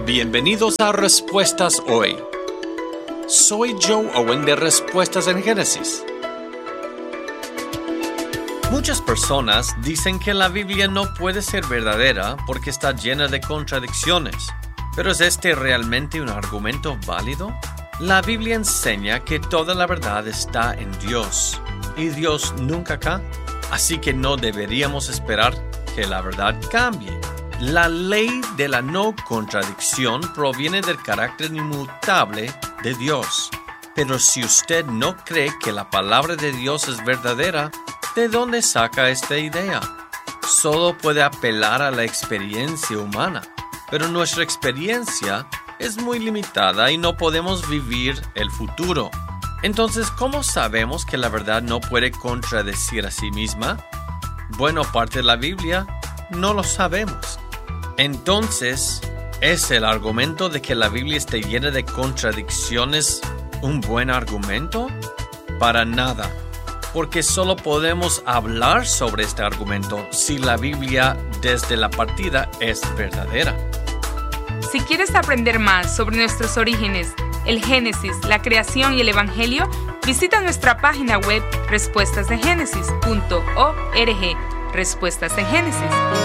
Bienvenidos a Respuestas Hoy. Soy Joe Owen de Respuestas en Génesis. Muchas personas dicen que la Biblia no puede ser verdadera porque está llena de contradicciones. ¿Pero es este realmente un argumento válido? La Biblia enseña que toda la verdad está en Dios, y Dios nunca cambia. Así que no deberíamos esperar que la verdad cambie. La ley de la no contradicción proviene del carácter inmutable de Dios. Pero si usted no cree que la palabra de Dios es verdadera, ¿de dónde saca esta idea? Solo puede apelar a la experiencia humana, pero nuestra experiencia es muy limitada y no podemos vivir el futuro. Entonces, ¿cómo sabemos que la verdad no puede contradecir a sí misma? Bueno, aparte de la Biblia, no lo sabemos. Entonces, ¿es el argumento de que la Biblia esté llena de contradicciones un buen argumento? Para nada, porque solo podemos hablar sobre este argumento si la Biblia desde la partida es verdadera. Si quieres aprender más sobre nuestros orígenes, el Génesis, la creación y el Evangelio, visita nuestra página web respuestasdegénesis.org. Respuestas en Génesis.